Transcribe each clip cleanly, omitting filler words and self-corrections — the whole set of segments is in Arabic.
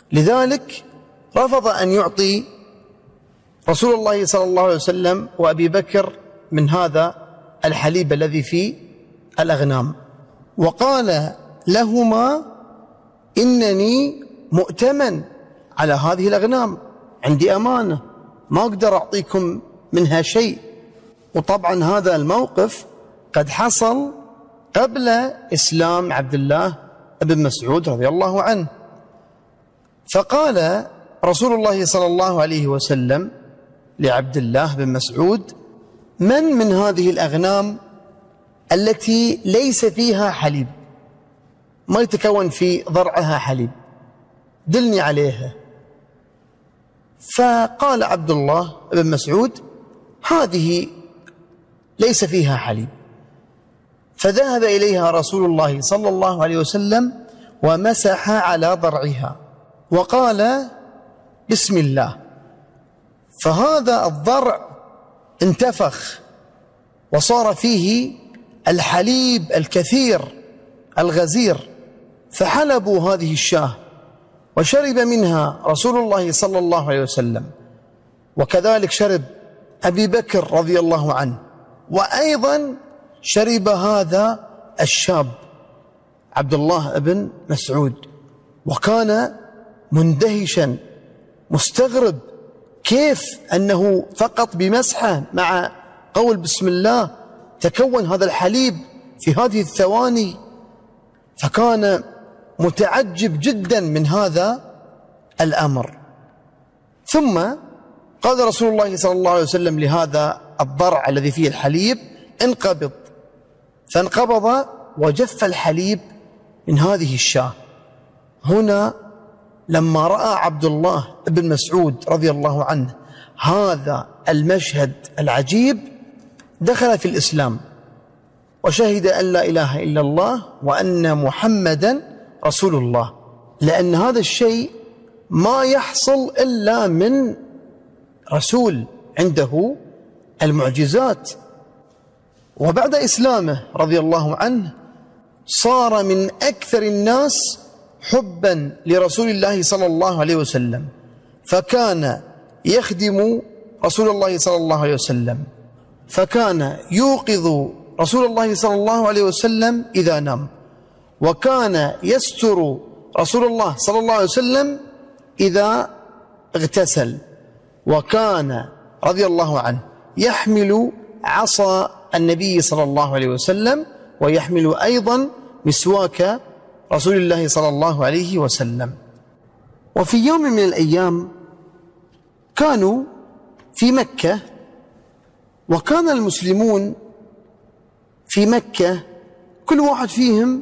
لذلك رفض أن يعطي رسول الله صلى الله عليه وسلم وأبي بكر من هذا الحليب الذي في الأغنام، وقال لهما: إنني مؤتمن على هذه الأغنام، عندي أمانة، ما أقدر أعطيكم منها شيء. وطبعا هذا الموقف قد حصل قبل إسلام عبد الله بن مسعود رضي الله عنه. فقال رسول الله صلى الله عليه وسلم لعبد الله بن مسعود: من هذه الأغنام التي ليس فيها حليب، ما يتكون في ضرعها حليب، دلني عليها. فقال عبد الله بن مسعود: هذه ليس فيها حليب. فذهب إليها رسول الله صلى الله عليه وسلم ومسح على ضرعها وقال: بسم الله. فهذا الضرع انتفخ وصار فيه الحليب الكثير الغزير، فحلبوا هذه الشاة وشرب منها رسول الله صلى الله عليه وسلم، وكذلك شرب أبي بكر رضي الله عنه، وأيضا شرب هذا الشاب عبد الله بن مسعود، وكان مندهشا مستغرب كيف أنه فقط بمسحه مع قول بسم الله تكون هذا الحليب في هذه الثواني. فكان متعجب جدا من هذا الأمر. ثم قال رسول الله صلى الله عليه وسلم لهذا الضرع الذي فيه الحليب: انقبض. فانقبض وجف الحليب من هذه الشاة. هنا لما رأى عبد الله بن مسعود رضي الله عنه هذا المشهد العجيب دخل في الإسلام وشهد أن لا إله إلا الله وأن محمدا رسول الله، لأن هذا الشيء ما يحصل إلا من رسول عنده المعجزات. وبعد إسلامه رضي الله عنه صار من أكثر الناس حبا لرسول الله صلى الله عليه وسلم، فكان يخدم رسول الله صلى الله عليه وسلم، فكان يوقظ رسول الله صلى الله عليه وسلم إذا نام، وكان يستر رسول الله صلى الله عليه وسلم إذا اغتسل، وكان رضي الله عنه يحمل عصا النبي صلى الله عليه وسلم، ويحمل أيضا مسواك رسول الله صلى الله عليه وسلم. وفي يوم من الأيام كانوا في مكة، وكان المسلمون في مكة كل واحد فيهم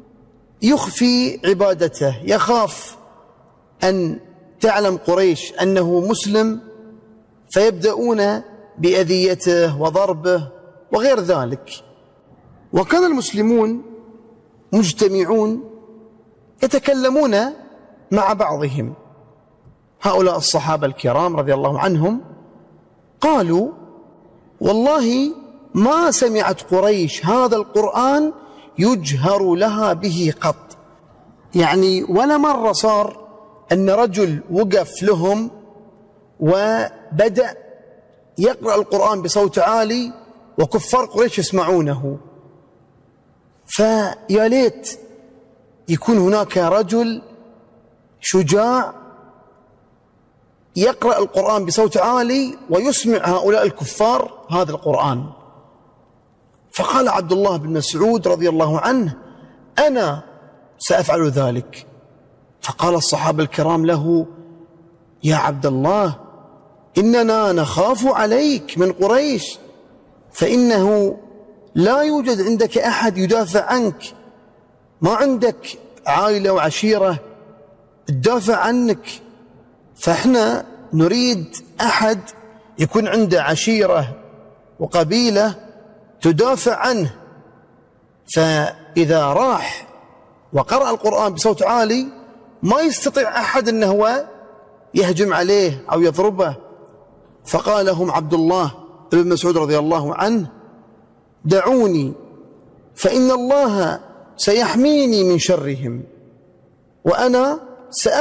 يخفي عبادته، يخاف أن تعلم قريش أنه مسلم فيبدأون بأذيته وضربه وغير ذلك. وكان المسلمون مجتمعون يتكلمون مع بعضهم. هؤلاء الصحابة الكرام رضي الله عنهم قالوا: والله ما سمعت قريش هذا القرآن يجهر لها به قط. يعني ولا مرة صار أن رجل وقف لهم وبدأ يقرأ القرآن بصوت عالي وكفار قريش يسمعونه. فيا ليت يكون هناك رجل شجاع يقرأ القرآن بصوت عالي ويسمع هؤلاء الكفار هذا القرآن. فقال عبد الله بن مسعود رضي الله عنه: أنا سأفعل ذلك. فقال الصحابة الكرام له: يا عبد الله، إننا نخاف عليك من قريش، فإنه لا يوجد عندك أحد يدافع عنك، ما عندك عائلة وعشيرة تدافع عنك، فإحنا نريد أحد يكون عنده عشيرة وقبيلة تدافع عنه. فإذا راح وقرأ القرآن بصوت عالي ما يستطيع أحد أنه هو يهجم عليه أو يضربه. فقال لهم عبد الله بن مسعود رضي الله عنه: دعوني فإن الله سيحميني من شرهم، وأنا